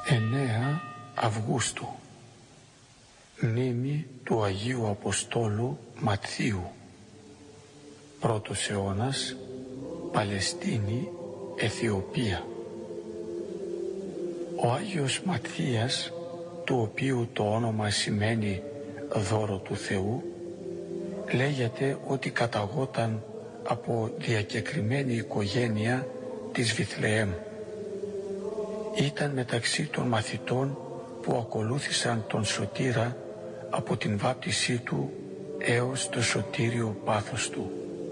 9 Αυγούστου, μνήμη του Αγίου Αποστόλου Ματθίου. Πρώτος αιώνας, Παλαιστίνη, Αιθιοπία. Ο Άγιος Ματθίας, του οποίου το όνομα σημαίνει δώρο του Θεού, λέγεται ότι καταγόταν από διακεκριμένη οικογένεια της Βιθλεέμ. Ήταν μεταξύ των μαθητών που ακολούθησαν τον Σωτήρα από την βάπτισή του έως το σωτήριο πάθος του.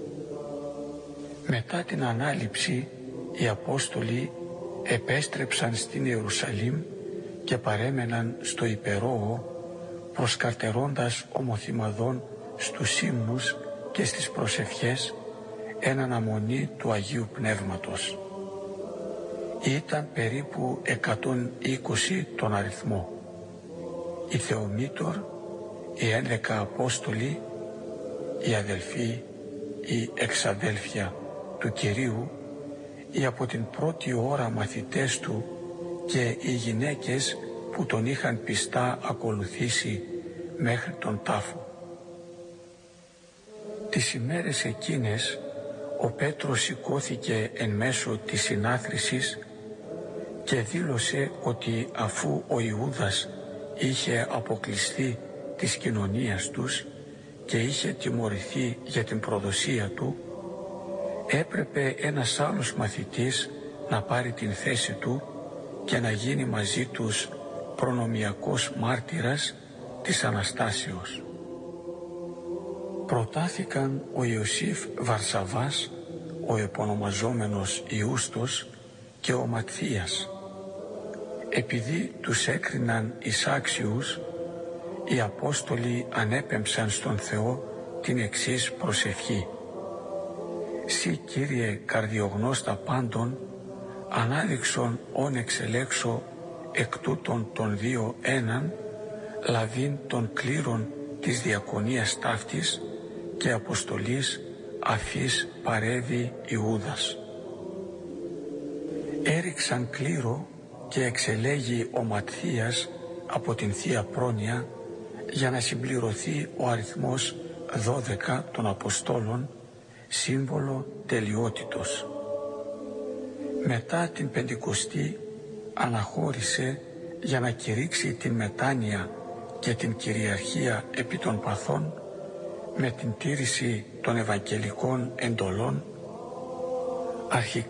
Μετά την Ανάληψη, οι Απόστολοι επέστρεψαν στην Ιερουσαλήμ και παρέμεναν στο Υπερόο, προσκαρτερώντας ομοθυμαδών στους ύμνους και στις προσευχές εν αναμονή του Αγίου Πνεύματος. Ήταν περίπου 120 τον αριθμό. Οι Θεομήτωρ, οι 11 Απόστολοι, οι αδελφοί, οι εξαδέλφια του Κυρίου, οι από την πρώτη ώρα μαθητές του και οι γυναίκες που τον είχαν πιστά ακολουθήσει μέχρι τον τάφο. Τις ημέρες εκείνες ο Πέτρος σηκώθηκε εν μέσω της συνάθρησης και δήλωσε ότι αφού ο Ιούδας είχε αποκλειστεί της κοινωνίας τους και είχε τιμωρηθεί για την προδοσία του, έπρεπε ένας άλλος μαθητής να πάρει την θέση του και να γίνει μαζί τους προνομιακός μάρτυρας της Αναστάσεως. Προτάθηκαν ο Ιωσήφ Βαρσαβάς, ο επωνομαζόμενος Ιούστος, και ο Ματθίας. Επειδή τους έκριναν εισάξιους, οι Απόστολοι ανέπεμψαν στον Θεό την εξής προσευχή: «Συ, Κύριε καρδιογνώστα πάντων, ανάδειξον όν εξελέξω εκ τούτων των δύο έναν, λαβήν των κλήρων της διακονίας ταύτης και αποστολής αφής παρέβη Ιούδας». Έριξαν κλήρο και εξελέγει ο Ματθίας από την Θεία Πρόνοια για να συμπληρωθεί ο αριθμός 12 των Αποστόλων, σύμβολο τελειότητος. Μετά την Πεντηκοστή αναχώρησε για να κηρύξει την μετάνοια και την κυριαρχία επί των παθών με την τήρηση των Ευαγγελικών εντολών, αρχικά